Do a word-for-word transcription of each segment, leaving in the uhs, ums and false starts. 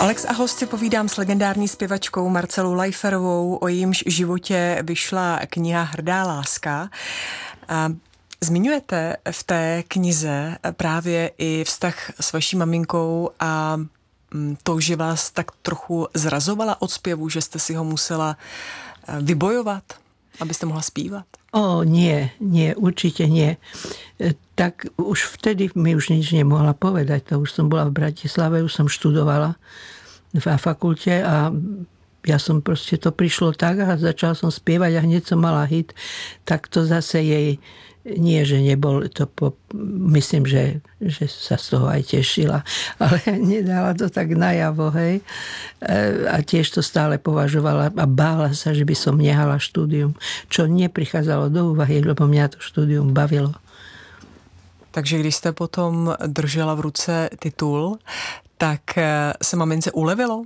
Alex a host si povídám s legendární zpěvačkou Marcelou Lajferovou, o jejímž životě vyšla kniha Hrdá láska. A zmiňujete v té knize právě i vztah s vaší maminkou a to, že vás tak trochu zrazovala od zpěvu, že jste si ho musela vybojovat, abyste mohla zpívat? O, nie, nie, určite nie. Tak už vtedy mi už nič nemohla povedať. To už som bola v Bratislave, už som študovala na fakulte a ja som proste, to prišlo tak a začala som spievať a hneď som mala hit. Tak to zase jej, nie, že nebol, to po, myslím, že, že sa z toho aj tešila, ale nedala to tak najavo, hej. A tiež to stále považovala a bála sa, že by som nehala štúdium, čo neprichádzalo do úvahy, lebo mňa to štúdium bavilo. Takže když jste potom držela v ruce titul, tak se mamince ulevilo?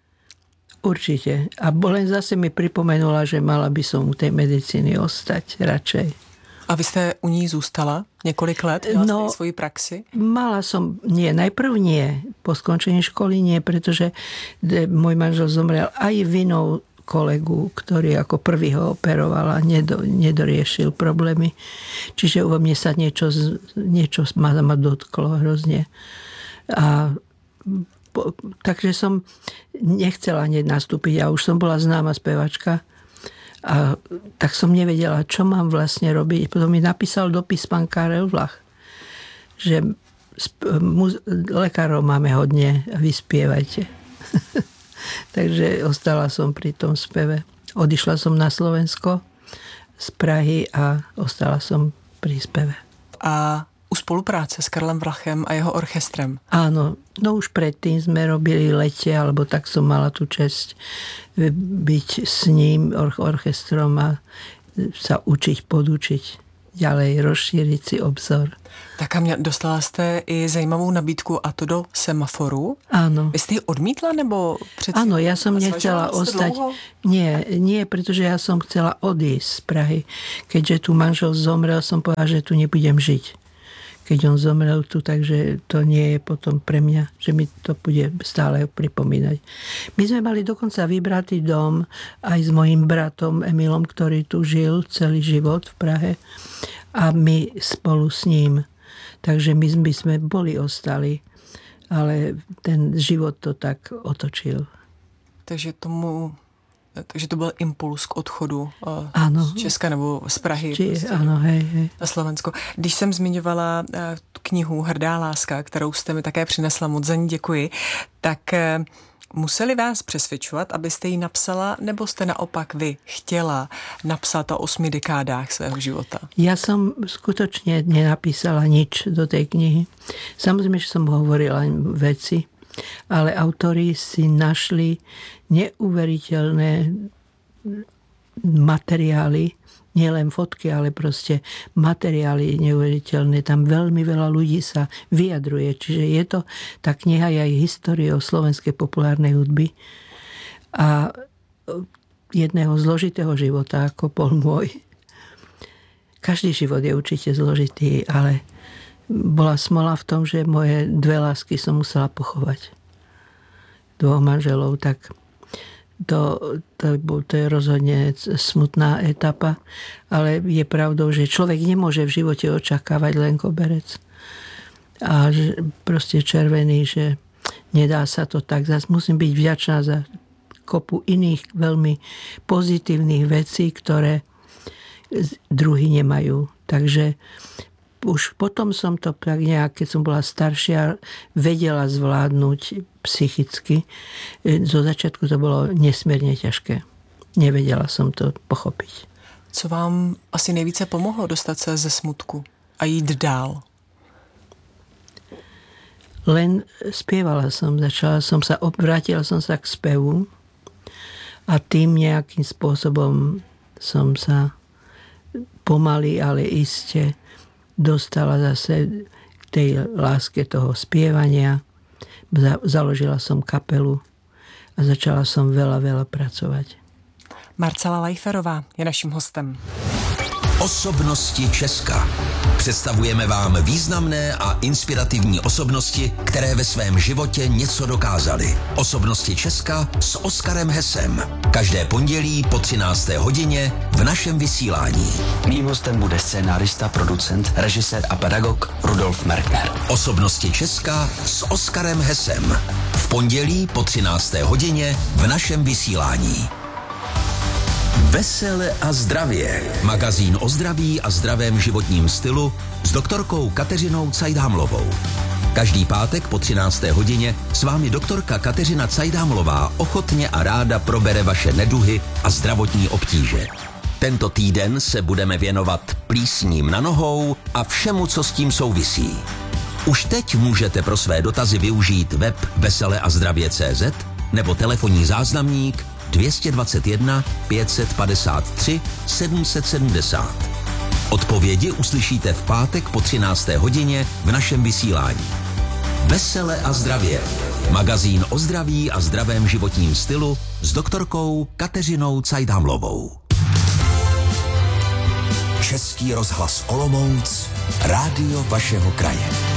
Určite. A len zase mi pripomenula, že mala by som u tej medicíny ostať radšej. A vy jste u ní zůstala několik let? Měla no, jste svoji praxi? Mala som, nie, najprv nie. Po skončení školy nie, pretože môj manžel zomrel aj vinou kolegu, ktorý ako prvý ho operoval a nedo, nedoriešil problémy. Čiže u mne sa niečo, niečo ma, ma dotklo hrozne. A po, takže som nechcela hneď nastúpiť. Ja už som bola známa spevačka a tak som nevedela, čo mám vlastne robiť. Potom mi napísal dopis pán Karel Vlach, že mu, lekárov máme hodne, vyspievajte. Takže ostala som pri tom speve. Odišla som na Slovensko z Prahy a ostala som pri speve. A u spolupráce s Karlem Vlachem a jeho orchestrem? Áno, no už predtým sme robili Lete, alebo tak som mala tú česť byť s ním, or- orchestrom a sa učiť, podučiť ďalej, rozšíriť si obzor. Tak a mě, dostala jste i zajímavou nabídku, a to do Semaforu. Áno. Vy jste ji odmítla, nebo přeci? Áno, ja som nechcela ostať. Nie, nie, pretože ja som chcela odísť z Prahy. Keďže tu manžel zomrel, som povedala, že tu nebudem žiť. Keď on zomrel tu, takže to nie je potom pre mňa, že mi to bude stále pripomínať. My sme mali dokonca vybratý dom aj s mojím bratom Emilom, ktorý tu žil celý život v Prahe a my spolu s ním. Takže my by sme boli ostali, ale ten život to tak otočil. Takže tomu... Takže to byl impuls k odchodu ano. z Česka nebo z Prahy. Či, prostě ano, hej, hej. Na Slovensko. Když jsem zmiňovala knihu Hrdá láska, kterou jste mi také přinesla, moc za ní děkuji, tak museli vás přesvědčovat, abyste ji napsala, nebo jste naopak vy chtěla napsat o osmi dekádách svého života? Ja som skutočne nenapísala nič do tej knihy. Samozrejme, že som hovorila veci, ale autori si našli neuveriteľné materiály, nielen fotky, ale proste materiály neuveriteľné. Tam veľmi veľa ľudí sa vyjadruje. Čiže je to, tá kniha je aj históriou slovenskej populárnej hudby a jedného zložitého života, ako bol môj. Každý život je určite zložitý, ale bola smola v tom, že moje dve lásky som musela pochovať. Dvoch manželov, tak to, to, to je rozhodne smutná etapa, ale je pravdou, že človek nemôže v živote očakávať len koberec. A že proste červený, že nedá sa to tak. Zas musím byť vďačná za kopu iných veľmi pozitívnych vecí, ktoré druhí nemajú. Takže už potom som to tak nejak, keď som bola staršia, vedela zvládnuť psychicky. Zo začiatku to bolo nesmierne ťažké. Nevedela som to pochopiť. Co vám asi nejvíce pomohlo dostať sa ze smutku a jít dál? Len spievala som, začala som sa, vrátila som sa k spevu a tým nejakým spôsobom som sa pomaly, ale iste dostala zase k tej láske toho spievania. Založila som kapelu a začala som veľa, veľa pracovať. Marcela Lajferová je naším hostem. Osobnosti Česka. Představujeme vám významné a inspirativní osobnosti, které ve svém životě něco dokázaly. Osobnosti Česka s Oskarem Hesem. Každé pondělí po třinácté hodině v našem vysílání. Mým hostem bude scénárista, producent, režisér a pedagog Rudolf Merkner. Osobnosti Česka s Oskarem Hesem. V pondělí po třinácté hodině v našem vysílání. Vesele a zdravě. Magazín o zdraví a zdravém životním stylu s doktorkou Kateřinou Cajdhamlovou. Každý pátek po třinácté hodině s vámi doktorka Kateřina Cajdhamlová ochotně a ráda probere vaše neduhy a zdravotní obtíže. Tento týden se budeme věnovat plísním na nohou a všemu, co s tím souvisí. Už teď můžete pro své dotazy využít web vesele a zdravě tečka cé zet nebo telefonní záznamník dvě stě dvacet jedna pět set padesát tři sedm set sedmdesát. Odpovědi uslyšíte v pátek po třinácté hodině v našem vysílání. Vesele a zdravě. Magazín o zdraví a zdravém životním stylu s doktorkou Kateřinou Cajdhamlovou. Český rozhlas Olomouc, rádio vašeho kraje.